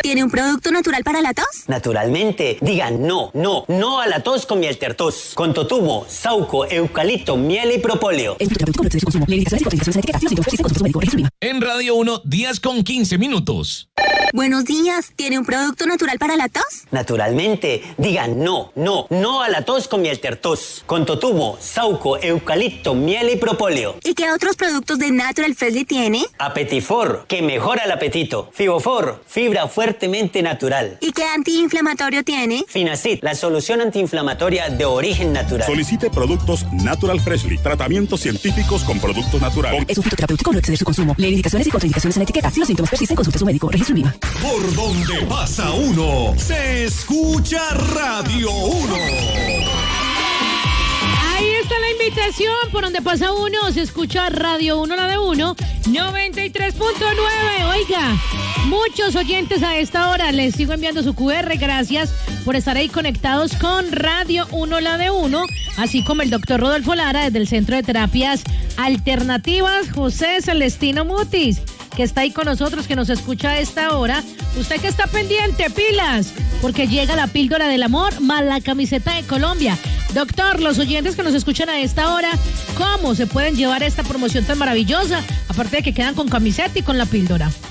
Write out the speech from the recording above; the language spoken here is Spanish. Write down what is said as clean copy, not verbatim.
¿tiene un producto natural para la tos? Naturalmente. Digan no a la tos con miel tertos. Con totumo, sauco, eucalipto, miel y propóleo. En Radio 1, 10:15. Buenos días, ¿tiene un producto natural para la tos? Naturalmente. Digan no a la tos con miel tertos. Con totumo, sauco, eucalipto, miel y propóleo. ¿Y qué otros productos de Natural Freshly tiene? Apetifor, que mejora el apetito. Fibofor, fibra fuertemente natural. ¿Y qué antiinflamatorio tiene? Finacid, la solución antiinflamatoria de origen natural. Solicite productos Natural Freshly, tratamientos científicos con productos naturales. Es un fitoterapéutico, no exceder su consumo. Lee indicaciones y contraindicaciones en la etiqueta. Si los síntomas persisten, consulte a su médico. Registro INVIMA. Por donde pasa uno, se escucha Radio 1. Ahí está la invitación, por donde pasa uno, se escucha Radio 1, la de 1, 93.9. Oiga, muchos oyentes a esta hora, les sigo enviando su QR, gracias por estar ahí conectados con Radio 1, la de 1, así como el doctor Rodolfo Lara desde el Centro de Terapias Alternativas, José Celestino Mutis, que está ahí con nosotros, que nos escucha a esta hora. Usted que está pendiente, pilas, porque llega la píldora del amor más la camiseta de Colombia. Doctor, los oyentes que nos escuchan a esta hora, ¿cómo se pueden llevar esta promoción tan maravillosa? Aparte de que quedan con camiseta y con la píldora.